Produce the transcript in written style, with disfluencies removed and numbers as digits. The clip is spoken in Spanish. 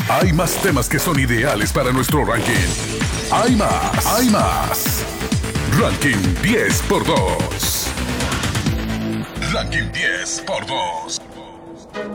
Hay más temas que son ideales para nuestro ranking. Hay más, hay más. Ranking 10 por 2. Ranking 10 por 2.